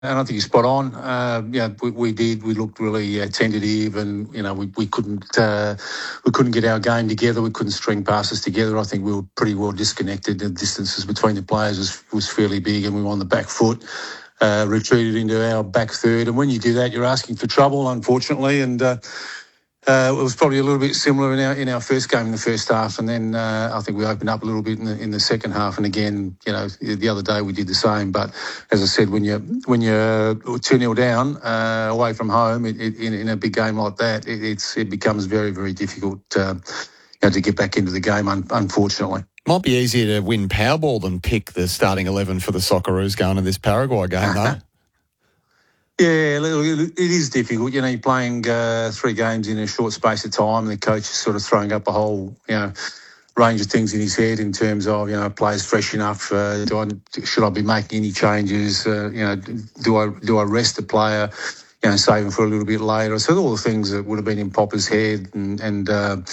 and I think you're spot on. We did. We looked really tentative, and we couldn't get our game together. We couldn't string passes together. I think we were pretty well disconnected. The distances between the players was fairly big, and we were on the back foot. Retreated into our back third, and when you do that, you're asking for trouble, unfortunately. And it was probably a little bit similar in our first game in the first half, and then I think we opened up a little bit in the second half. And again, the other day we did the same. But as I said, when you're 2-0 down away from home in a big game like that, it becomes very, very difficult to get back into the game. Unfortunately, might be easier to win Powerball than pick the starting 11 for the Socceroos going to this Paraguay game, though. Yeah, it is difficult. You're playing 3 games in a short space of time, and the coach is sort of throwing up a whole, range of things in his head in terms of, players fresh enough. Should I be making any changes? Do I rest the player? Save him for a little bit later. So all the things that would have been in Popper's head, and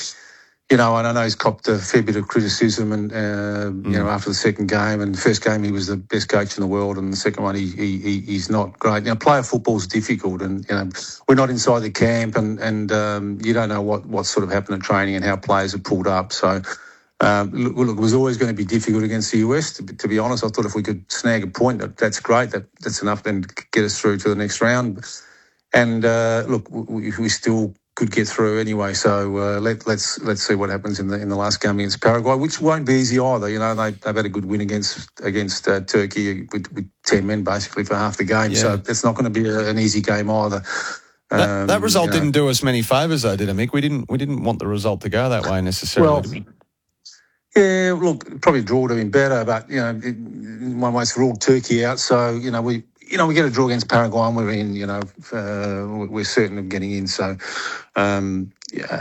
and I know he's copped a fair bit of criticism, and after the second game. And the first game he was the best coach in the world, and the second one he's not great. Player football's difficult, and we're not inside the camp, and you don't know what sort of happened at training and how players are pulled up. So look, it was always going to be difficult against the US. To be honest, I thought if we could snag a point, that's great. That's enough then to get us through to the next round. And look, we still could get through anyway. So let's see what happens in the last game against Paraguay, which won't be easy either. They've had a good win against Turkey with 10 men basically for half the game. Yeah. So it's not going to be an easy game either. That result didn't do us many favours, though, did it, Mick? We didn't want the result to go that way necessarily. Yeah, look, probably a draw would have been better, but in one way it's ruled Turkey out. So we get a draw against Paraguay and we're in. We're certain of getting in. So, and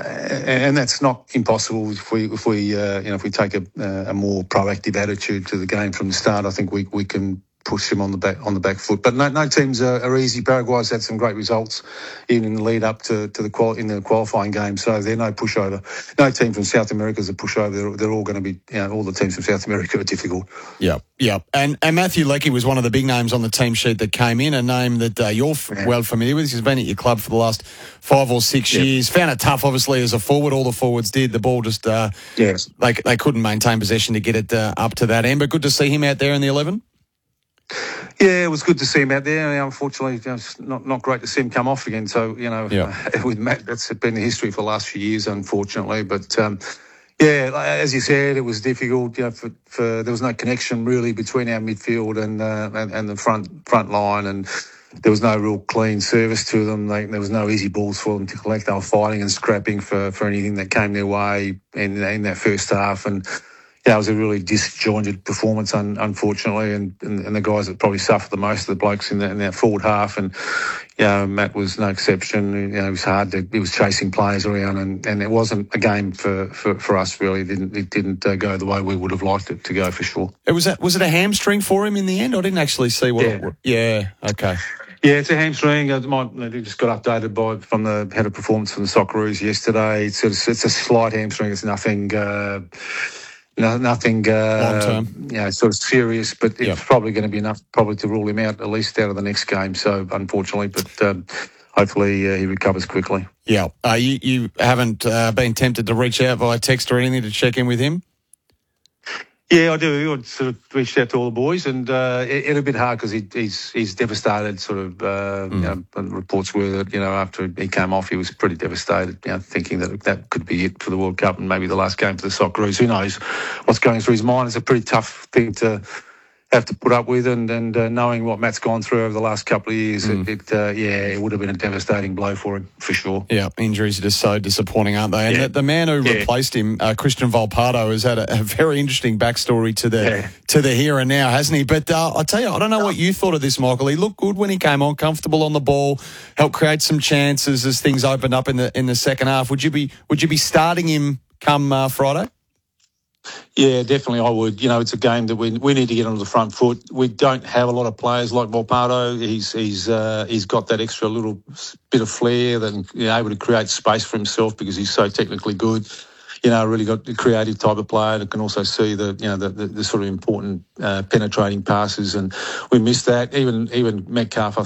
that's not impossible if we take a more proactive attitude to the game from the start. I think we can push them on the back foot. But no teams are easy. Paraguay's had some great results even in the lead up to the qualifying game. So they're no pushover. No team from South America is a pushover. They're all going to be, all the teams from South America are difficult. Yeah. And Matthew Leckie was one of the big names on the team sheet that came in, a name that you're well familiar with. He's been at your club for the last 5 or 6 years. Found it tough, obviously, as a forward. All the forwards did. The ball just, they couldn't maintain possession to get it up to that end. But good to see him out there in the 11. Yeah, it was good to see him out there. Unfortunately, it's not great to see him come off again. So, with Matt, that's been the history for the last few years, unfortunately. But, as you said, it was difficult. There was no connection really between our midfield and the front line, and there was no real clean service to them. There was no easy balls for them to collect. They were fighting and scrapping for anything that came their way in that first half, and it was a really disjointed performance, unfortunately, and the guys that probably suffered the most are the blokes in that forward half, and Matt was no exception. It was hard. He was chasing players around, and it wasn't a game for us really. It didn't go the way we would have liked it to go, for sure. Was it a hamstring for him in the end? I didn't actually see what. It was. Yeah. Okay. Yeah, it's a hamstring. It just got updated from the head of performance from the Socceroos yesterday. It's a slight hamstring. It's nothing. Nothing long-term. Sort of serious, but it's probably going to be enough probably to rule him out, at least out of the next game. So, unfortunately, but hopefully he recovers quickly. Yeah. You haven't been tempted to reach out via text or anything to check in with him? Yeah, I do. I sort of reached out to all the boys, and it's a bit hard because he's devastated. Sort of reports were that after he came off, he was pretty devastated. Thinking that could be it for the World Cup and maybe the last game for the Socceroos. Who knows what's going through his mind? It's a pretty tough thing to have to put up with, and knowing what Matt's gone through over the last couple of years, it would have been a devastating blow for him, for sure. Yeah, injuries are just so disappointing, aren't they? And the man who replaced him, Christian Volpato, has had a very interesting backstory to the here and now, hasn't he? But I tell you, I don't know what you thought of this, Michael. He looked good when he came on, comfortable on the ball, helped create some chances as things opened up in the second half. Would you be starting him come Friday? Yeah, definitely I would. It's a game that we need to get onto the front foot. We don't have a lot of players like Volpato. He's got that extra little bit of flair and able to create space for himself because he's so technically good. really got the creative type of player that can also see the sort of important penetrating passes, and we missed that. Even Metcalf, I